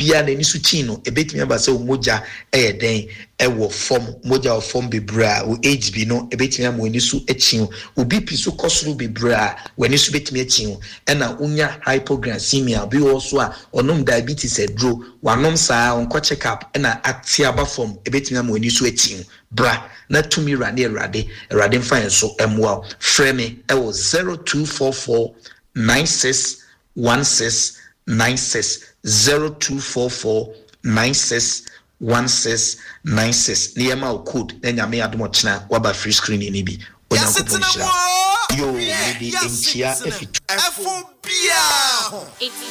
bia na ni so chi no ebetimi aba se moja den ewo form moja of form bebra o HB no ebetimi am wani so achi o BP so kosoro bebra wani so betimi achi na unya hypoglycemia bi also a onom diabetes edro wanom saa onko check up na atiaba form ebetimi am wani so achi bra na tumi rade erade mfa so emwa frame ewo 0244 961696 0244 961696 niyama code na nyame adomo chena waba free screen ni bi onyankopon shira yo di enchia efitu